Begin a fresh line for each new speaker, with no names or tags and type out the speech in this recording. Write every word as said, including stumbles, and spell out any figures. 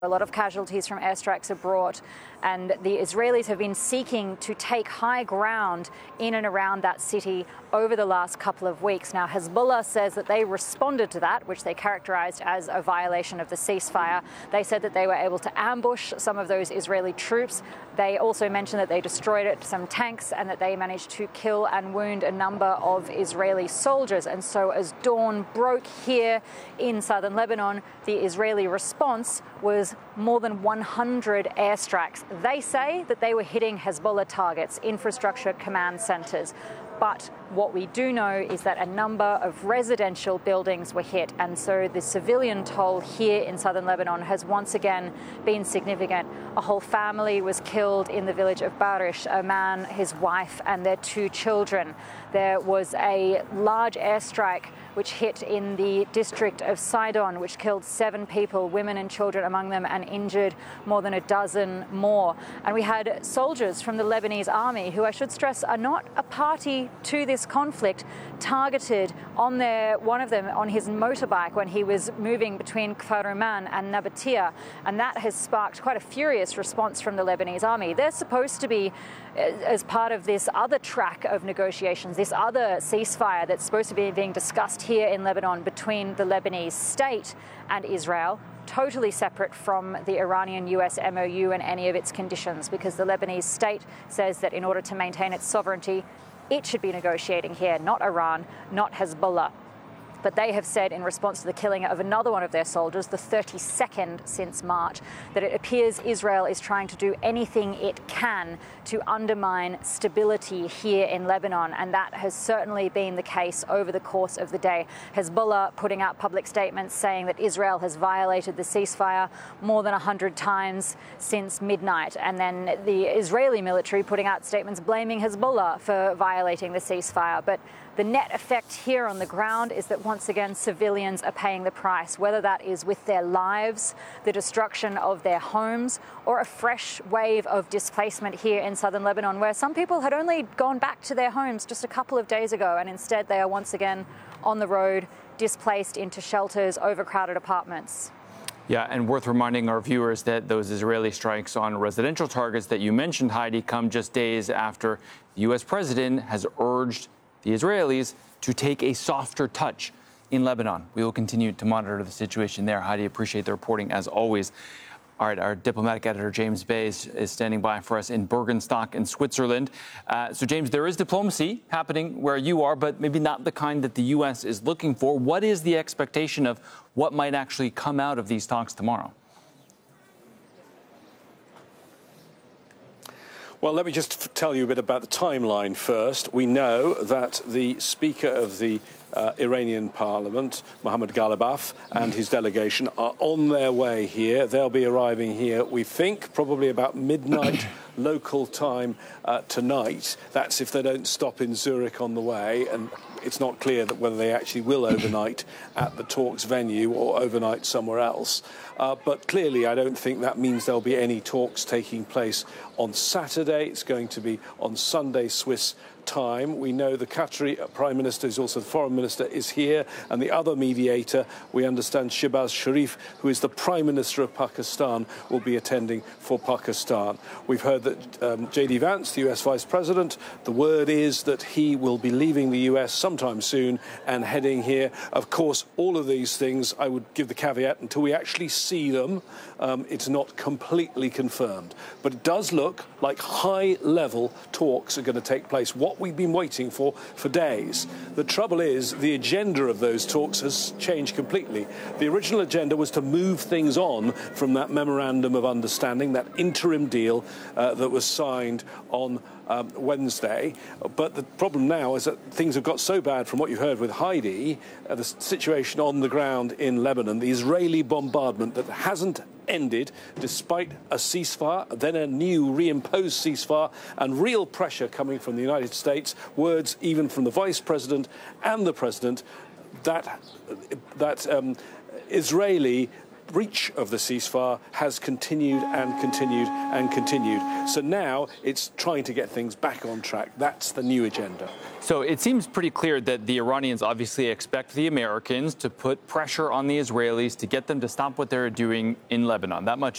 A lot of casualties from airstrikes are brought, and the Israelis have been seeking to take high ground in and around that city over the last couple of weeks. Now, Hezbollah says that they responded to that, which they characterized as a violation of the ceasefire. They said that they were able to ambush some of those Israeli troops. They also mentioned that they destroyed some tanks and that they managed to kill and wound a number of Israeli soldiers. And so as dawn broke here in southern Lebanon, the Israeli response was more than one hundred airstrikes. They say that they were hitting Hezbollah targets, infrastructure command centers. But what we do know is that a number of residential buildings were hit, and so the civilian toll here in southern Lebanon has once again been significant. A whole family was killed in the village of Barish, a man, his wife, and their two children. There was a large airstrike which hit in the district of Sidon, which killed seven people, women and children among them, and injured more than a dozen more. And we had soldiers from the Lebanese army, who I should stress are not a party to this conflict, targeted on their, one of them on his motorbike when he was moving between Kfar Ruman and Nabatia. And that has sparked quite a furious response from the Lebanese army. They're supposed to be, as part of this other track of negotiations, this other ceasefire that's supposed to be being discussed here in Lebanon between the Lebanese state and Israel, totally separate from the Iranian U S M O U and any of its conditions, because the Lebanese state says that in order to maintain its sovereignty, it should be negotiating here, not Iran, not Hezbollah. But they have said in response to the killing of another one of their soldiers, the thirty-second since March, that it appears Israel is trying to do anything it can to undermine stability here in Lebanon. And that has certainly been the case over the course of the day. Hezbollah putting out public statements saying that Israel has violated the ceasefire more than one hundred times since midnight. And then the Israeli military putting out statements blaming Hezbollah for violating the ceasefire. But the net effect here on the ground is that once again civilians are paying the price, whether that is with their lives, the destruction of their homes, or a fresh wave of displacement here in southern Lebanon, where some people had only gone back to their homes just a couple of days ago, and instead they are once again on the road, displaced into shelters, overcrowded apartments.
Yeah, and worth reminding our viewers that those Israeli strikes on residential targets that you mentioned, Heidi, come just days after the U S president has urged the Israelis to take a softer touch in Lebanon. We will continue to monitor the situation there. Heidi, appreciate the reporting as always. All right, our diplomatic editor, James Bays, is standing by for us in Bergenstock in Switzerland. Uh, so, James, there is diplomacy happening where you are, but maybe not the kind that the U S is looking for. What is the expectation of what might actually come out of these talks tomorrow?
Well, let me just tell you a bit about the timeline first. We know that the Speaker of the uh, Iranian Parliament, Mohammad Ghalibaf, and his delegation are on their way here. They'll be arriving here, we think, probably about midnight local time uh, tonight. That's if they don't stop in Zurich on the way, and it's not clear that whether they actually will overnight at the talks venue or overnight somewhere else. Uh, but clearly, I don't think that means there'll be any talks taking place on Saturday. It's going to be on Sunday, Swiss time. We know the Qatari Prime Minister, who's also the Foreign Minister, is here, and the other mediator, we understand Shehbaz Sharif, who is the Prime Minister of Pakistan, will be attending for Pakistan. We've heard that um, J D Vance, the U S Vice President, the word is that he will be leaving the U S sometime soon and heading here. Of course, all of these things, I would give the caveat, until we actually see them, um, it's not completely confirmed. But it does look like high-level talks are going to take place. What we've been waiting for for days. The trouble is, the agenda of those talks has changed completely. The original agenda was to move things on from that memorandum of understanding, that interim deal uh, that was signed on um, Wednesday. But the problem now is that things have got so bad from what you heard with Heidi, uh, the situation on the ground in Lebanon, the Israeli bombardment that hasn't ended despite a ceasefire, then a new reimposed ceasefire, and real pressure coming from the United States, words even from the Vice President and the President, that, that um, Israeli breach of the ceasefire has continued and continued and continued. So now it's trying to get things back on track. That's the new agenda.
So it seems pretty clear that the Iranians obviously expect the Americans to put pressure on the Israelis to get them to stop what they're doing in Lebanon. That much